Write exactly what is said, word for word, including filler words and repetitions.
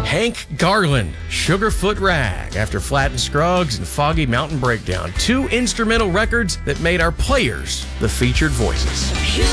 Hank Garland, Sugarfoot Rag, after Flatt and Scruggs and Foggy Mountain Breakdown. Two instrumental records that made our players the featured voices.